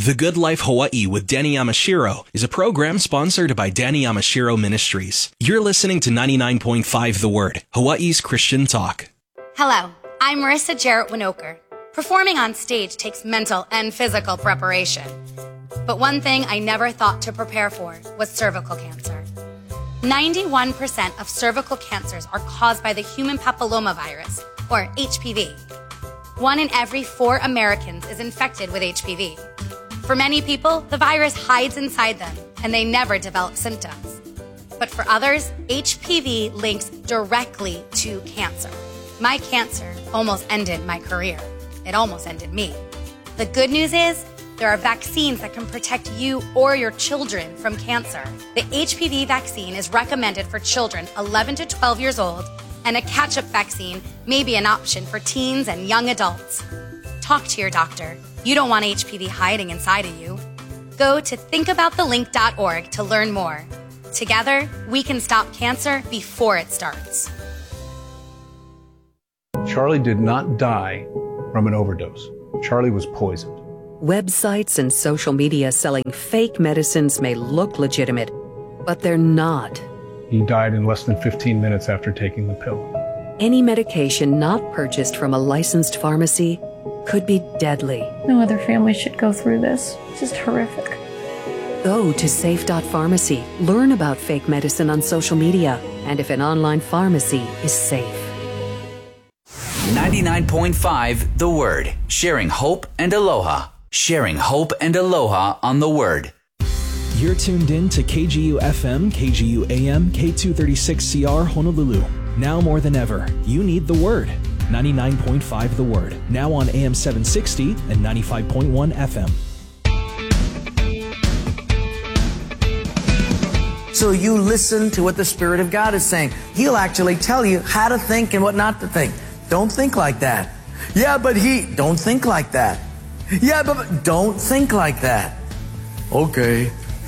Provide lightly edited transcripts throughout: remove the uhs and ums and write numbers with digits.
The Good Life Hawaii with Danny Yamashiro is a program sponsored by Danny Yamashiro Ministries. You're listening to 99.5 The Word, Hawaii's Christian talk. Hello, I'm Marissa Jarrett Winoker. Performing on stage takes mental and physical preparation. But one thing I never thought to prepare for was cervical cancer. 91% of cervical cancers are caused by the human papillomavirus, or HPV. 1 in every 4 Americans is infected with HPV. For many people, the virus hides inside them and they never develop symptoms. But for others, HPV links directly to cancer. My cancer almost ended my career. It almost ended me. The good news is, there are vaccines that can protect you or your children from cancer. The HPV vaccine is recommended for children 11 to 12 years old, and a catch-up vaccine may be an option for teens and young adults. Talk to your doctor. You don't want HPV hiding inside of you. Go to thinkaboutthelink.org to learn more. Together, we can stop cancer before it starts. Charlie did not die from an overdose. Charlie was poisoned. Websites and social media selling fake medicines may look legitimate, but they're not. He died in less than 15 minutes after taking the pill. Any medication not purchased from a licensed pharmacy could be deadly. No other family should go through this. It's just horrific. Go to safe.pharmacy. Learn about fake medicine on social media and if an online pharmacy is safe. 99.5 The Word. Sharing hope and aloha. Sharing hope and aloha on The Word. You're tuned in to KGU FM, KGU AM, K236CR Honolulu. Now more than ever, you need The Word. 99.5 The Word. Now on AM 760 and 95.1 FM. So you listen to what the Spirit of God is saying. He'll actually tell you how to think and what not to think. Don't think like that. Yeah, but don't think like that. Yeah, but don't think like that. Okay.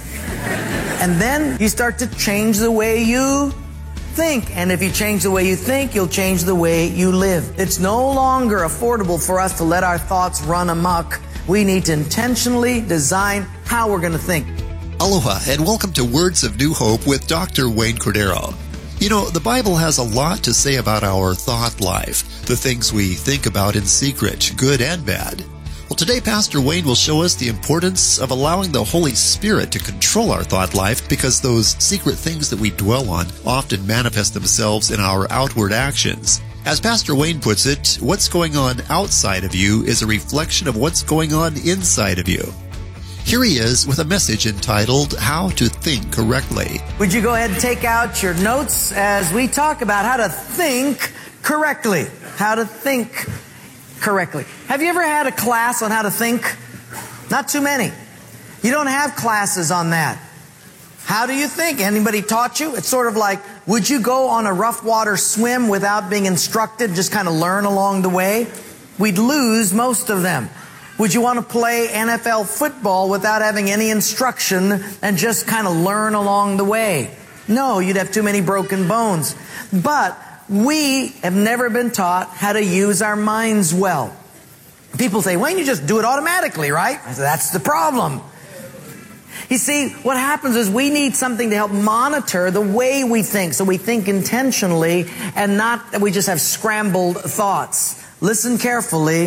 And then you start to change the way you think. And if you change the way you think, you'll change the way you live. It's no longer affordable for us to let our thoughts run amok. We need to intentionally design how we're going to think. Aloha and welcome to Words of New Hope with Dr. Wayne Cordero. You know, the Bible has a lot to say about our thought life, the things we think about in secret, good and bad. Well, today Pastor Wayne will show us the importance of allowing the Holy Spirit to control our thought life, because those secret things that we dwell on often manifest themselves in our outward actions. As Pastor Wayne puts it, what's going on outside of you is a reflection of what's going on inside of you. Here he is with a message entitled, How to Think Correctly. Would you go ahead and take out your notes as we talk about how to think correctly? How to think correctly. Have you ever had a class on how to think? Not too many. You don't have classes on that. How do you think? Anybody taught you? It's sort of like, would you go on a rough water swim without being instructed, just kind of learn along the way? We'd lose most of them. Would you want to play NFL football without having any instruction and just kind of learn along the way? No, you'd have too many broken bones. But we have never been taught how to use our minds well. People say, Wayne, you just do it automatically, right? I say, that's the problem. You see, what happens is we need something to help monitor the way we think, so we think intentionally and not that we just have scrambled thoughts. Listen carefully.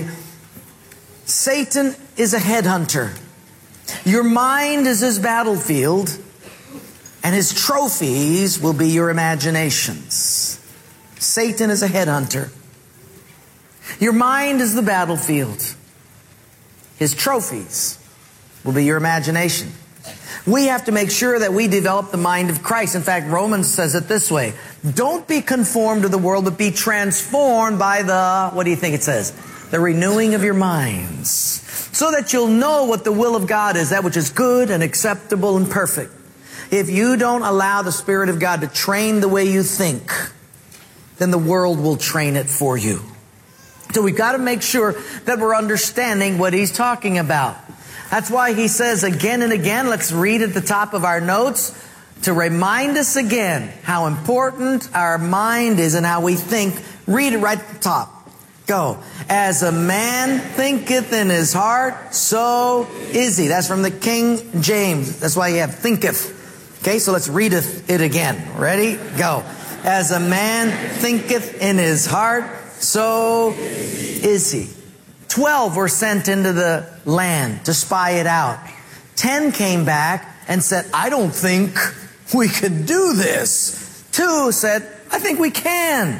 Satan is a headhunter. Your mind is his battlefield, and his trophies will be your imaginations. Satan is a headhunter. Your mind is the battlefield. His trophies will be your imagination. We have to make sure that we develop the mind of Christ. In fact, Romans says it this way. Don't be conformed to the world, but be transformed by the, what do you think it says? The renewing of your minds, so that you'll know what the will of God is, that which is good and acceptable and perfect. If you don't allow the Spirit of God to train the way you think, then the world will train it for you. So we've got to make sure that we're understanding what he's talking about. That's why he says again and again, let's read at the top of our notes, to remind us again how important our mind is and how we think. Read it right at the top. Go. As a man thinketh in his heart, so is he. That's from the King James. That's why you have thinketh. Okay, so let's read it again. Ready? Go. As a man thinketh in his heart, so is he. 12 were sent into the land to spy it out. 10 came back and said, I don't think we can do this. 2 said, I think we can.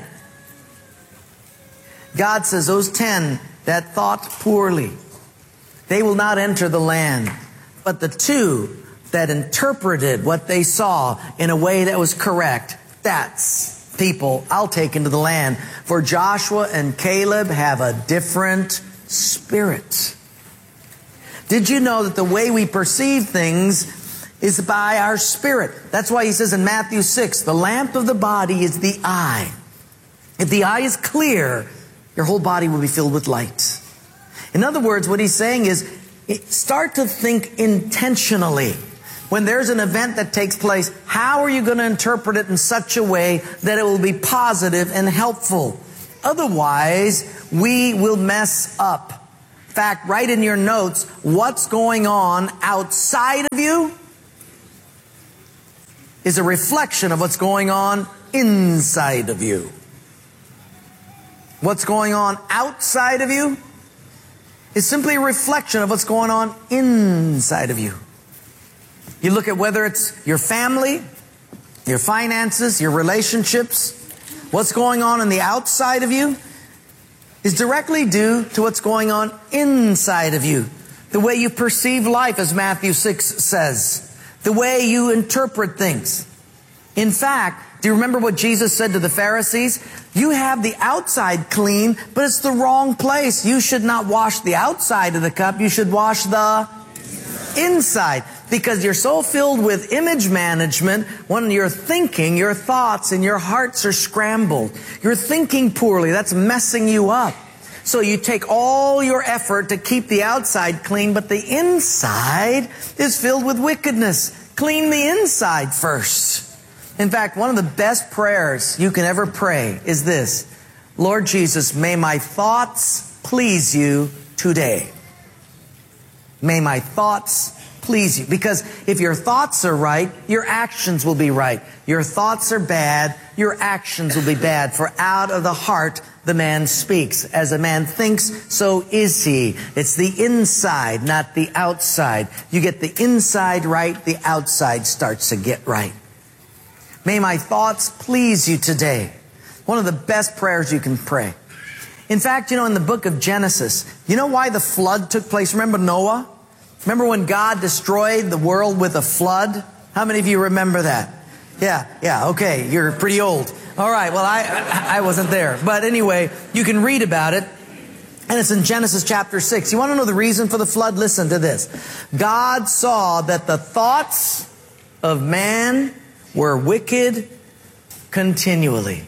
God says those 10 that thought poorly, they will not enter the land. But the 2 that interpreted what they saw in a way that was correct, that's people I'll take into the land. For Joshua and Caleb have a different spirit. Did you know that the way we perceive things is by our spirit? That's why he says in Matthew 6, the lamp of the body is the eye. If the eye is clear, your whole body will be filled with light. In other words, what he's saying is, start to think intentionally. When there's an event that takes place, how are you going to interpret it in such a way that it will be positive and helpful? Otherwise, we will mess up. In fact, write in your notes, what's going on outside of you is a reflection of what's going on inside of you. What's going on outside of you is simply a reflection of what's going on inside of you. You look at whether it's your family, your finances, your relationships, what's going on the outside of you is directly due to what's going on inside of you. The way you perceive life, as Matthew 6 says. The way you interpret things. In fact, do you remember what Jesus said to the Pharisees? You have the outside clean, but it's the wrong place. You should not wash the outside of the cup. You should wash the inside. Because you're so filled with image management, when you're thinking, your thoughts and your hearts are scrambled. You're thinking poorly. That's messing you up. So you take all your effort to keep the outside clean, but the inside is filled with wickedness. Clean the inside first. In fact, one of the best prayers you can ever pray is this: Lord Jesus, may my thoughts please you today. May my thoughts please you. Because if your thoughts are right, your actions will be right. Your thoughts are bad, your actions will be bad. For out of the heart the man speaks. As a man thinks, so is he. It's the inside, not the outside. You get the inside right, the outside starts to get right. May my thoughts please you today. One of the best prayers you can pray. In fact, in the book of Genesis, you know why the flood took place? Remember Noah? Remember when God destroyed the world with a flood? How many of you remember that? Yeah, okay, you're pretty old. All right, well, I wasn't there. But anyway, you can read about it, and it's in Genesis chapter 6. You want to know the reason for the flood? Listen to this. God saw that the thoughts of man were wicked continually.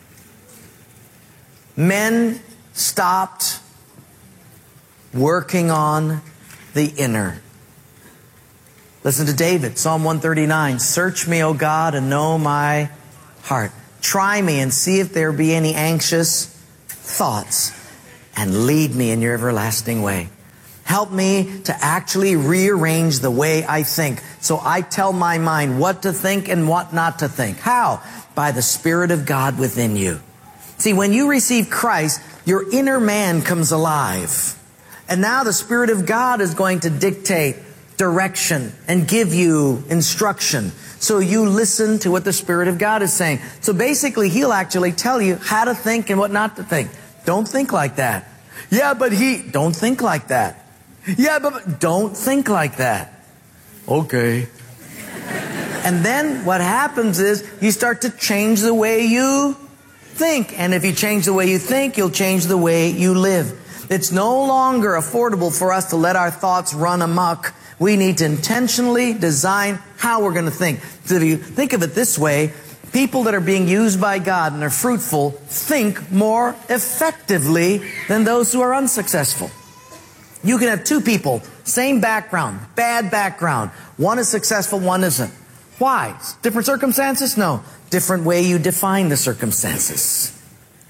Men stopped working on the inner. Listen to David, Psalm 139. Search me, O God, and know my heart. Try me and see if there be any anxious thoughts, and lead me in your everlasting way. Help me to actually rearrange the way I think. So I tell my mind what to think and what not to think. How? By the Spirit of God within you. See, when you receive Christ, your inner man comes alive. And now the Spirit of God is going to dictate direction and give you instruction. So you listen to what the Spirit of God is saying. So basically, He'll actually tell you how to think and what not to think. Don't think like that. Yeah, but don't think like that. Yeah, but don't think like that. Okay. And then what happens is you start to change the way you think. And if you change the way you think, you'll change the way you live. It's no longer affordable for us to let our thoughts run amok. We need to intentionally design how we're going to think. So if you think of it this way, people that are being used by God and are fruitful think more effectively than those who are unsuccessful. You can have two people, same background, bad background. One is successful, one isn't. Why? Different circumstances? No. Different way you define the circumstances.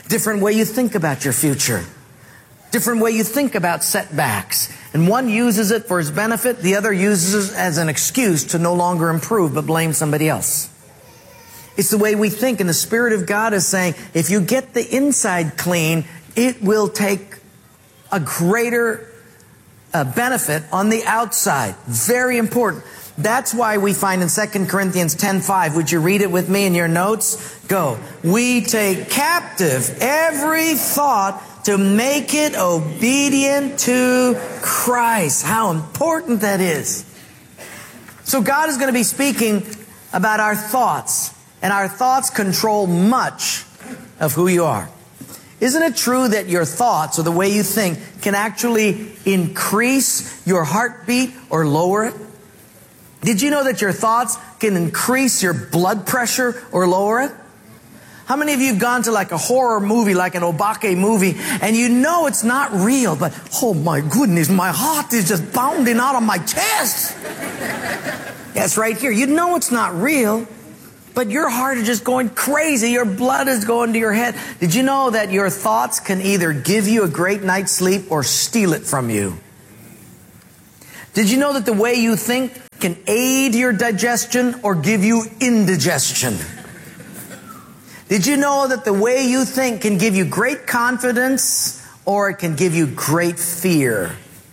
different way you think about your future, different way you think about setbacks. And one uses it for his benefit, the other uses it as an excuse to no longer improve but blame somebody else. It's the way we think, and the Spirit of God is saying, if you get the inside clean, it will take a greater benefit on the outside. Very important. That's why we find in 2 Corinthians 10:5, would you read it with me in your notes? Go. We take captive every thought to make it obedient to Christ. How important that is. So God is going to be speaking about our thoughts, and our thoughts control much of who you are. Isn't it true that your thoughts, or the way you think, can actually increase your heartbeat or lower it? Did you know that your thoughts can increase your blood pressure or lower it? How many of you have gone to like a horror movie, like an Obake movie, and you know it's not real, but oh my goodness, my heart is just pounding out of my chest. That's right here. You know it's not real, but your heart is just going crazy. Your blood is going to your head. Did you know that your thoughts can either give you a great night's sleep or steal it from you? Did you know that the way you think can aid your digestion or give you indigestion? Did you know that the way you think can give you great confidence or it can give you great fear?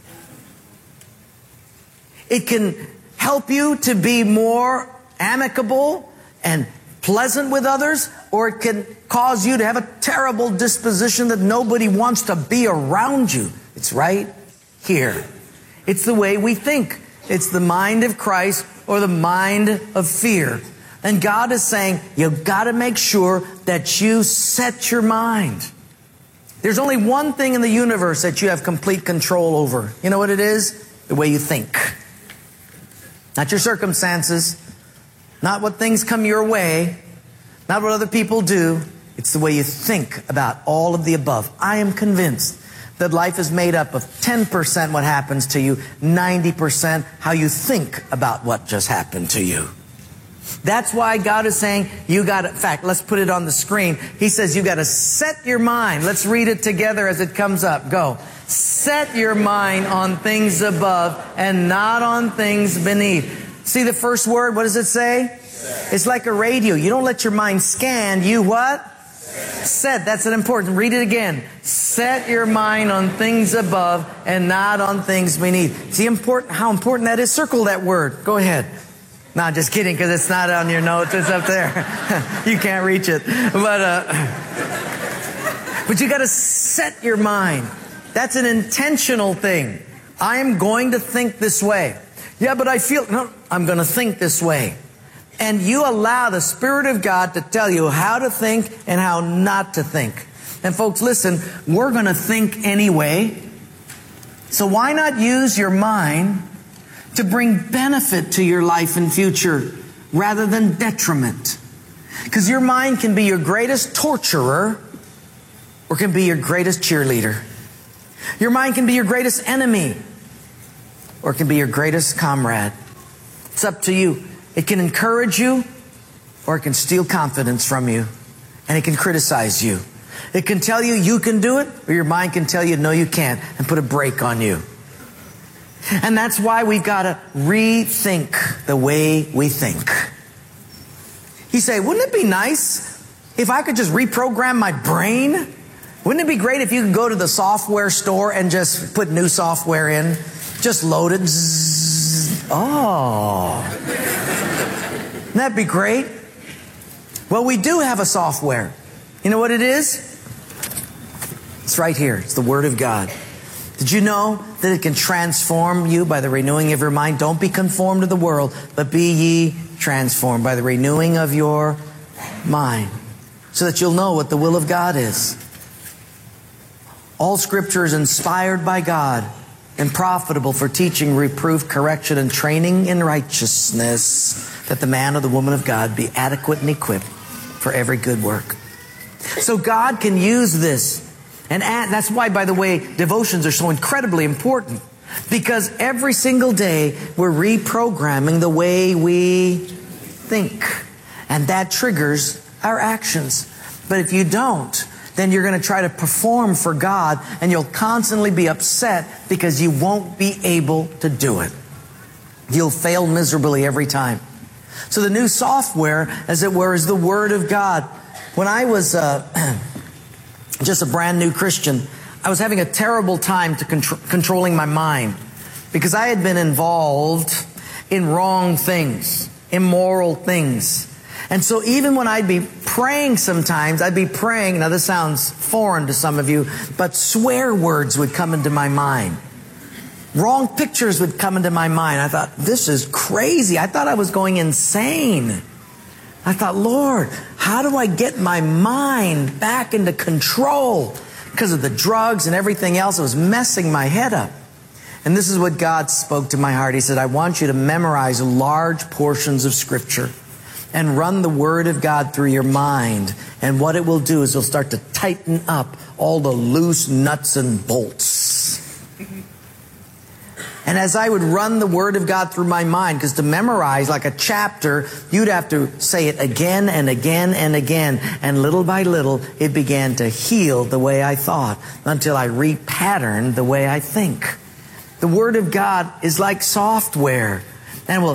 It can help you to be more amicable and pleasant with others, or it can cause you to have a terrible disposition that nobody wants to be around you. It's right here. It's the way we think. It's the mind of Christ or the mind of fear. And God is saying, you've got to make sure that you set your mind. There's only one thing in the universe that you have complete control over. You know what it is? The way you think. Not your circumstances. Not what things come your way. Not what other people do. It's the way you think about all of the above. I am convinced that life is made up of 10% what happens to you, 90% how you think about what just happened to you. That's why God is saying, you got to, in fact, let's put it on the screen. He says, you got to set your mind. Let's read it together as it comes up. Go. Set your mind on things above and not on things beneath. See the first word? What does it say? Set. It's like a radio. You don't let your mind scan. You what? Set. That's an important. Read it again. Set your mind on things above and not on things beneath. See how important that is? Circle that word. Go ahead. No, I'm just kidding, because it's not on your notes. It's up there. You can't reach it. But you got to set your mind. That's an intentional thing. I am going to think this way. Yeah, but I feel, no, I'm going to think this way. And you allow the Spirit of God to tell you how to think and how not to think. And folks, listen, we're going to think anyway. So why not use your mind to bring benefit to your life and future rather than detriment? Because your mind can be your greatest torturer or can be your greatest cheerleader. Your mind can be your greatest enemy or it can be your greatest comrade. It's up to you. It can encourage you or it can steal confidence from you, and it can criticize you. It can tell you you can do it, or your mind can tell you no you can't and put a brake on you. And that's why we've got to rethink the way we think. You say, wouldn't it be nice if I could just reprogram my brain? Wouldn't it be great if you could go to the software store and just put new software in? Just load it. Zzz. Oh. Wouldn't that be great? Well, we do have a software. You know what it is? It's right here. It's the Word of God. Did you know that it can transform you by the renewing of your mind? Don't be conformed to the world, but be ye transformed by the renewing of your mind, so that you'll know what the will of God is. All Scripture is inspired by God and profitable for teaching, reproof, correction, and training in righteousness, that the man or the woman of God be adequate and equipped for every good work. So God can use this. And that's why, by the way, devotions are so incredibly important. Because every single day we're reprogramming the way we think. And that triggers our actions. But if you don't, then you're going to try to perform for God, and you'll constantly be upset because you won't be able to do it. You'll fail miserably every time. So the new software, as it were, is the Word of God. When I was just a brand new Christian, I was having a terrible time controlling my mind because I had been involved in wrong things, immoral things. And so even when I'd be praying sometimes, I'd be praying, now this sounds foreign to some of you, but swear words would come into my mind. Wrong pictures would come into my mind. I thought, this is crazy. I thought I was going insane. I thought, Lord, how do I get my mind back into control? Because of the drugs and everything else, it was messing my head up. And this is what God spoke to my heart. He said, I want you to memorize large portions of Scripture and run the Word of God through your mind. And what it will do is it'll start to tighten up all the loose nuts and bolts. And as I would run the Word of God through my mind, because to memorize like a chapter, you'd have to say it again and again and again. And little by little, it began to heal the way I thought until I repatterned the way I think. The Word of God is like software and will